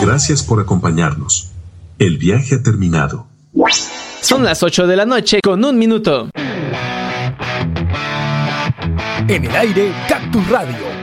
Gracias por acompañarnos. El viaje ha terminado. Son las 8 de la noche con 1 minuto. En el aire, Cactus Radio.